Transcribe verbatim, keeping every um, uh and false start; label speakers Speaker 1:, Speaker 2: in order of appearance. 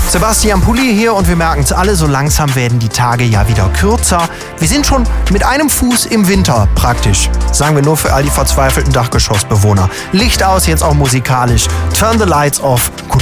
Speaker 1: Sebastian Pulli hier und wir merken es alle, so langsam werden die Tage ja wieder kürzer. Wir sind schon mit einem Fuß im Winter praktisch. Sagen wir nur für all die verzweifelten Dachgeschossbewohner. Licht aus, jetzt auch musikalisch. Turn the lights off.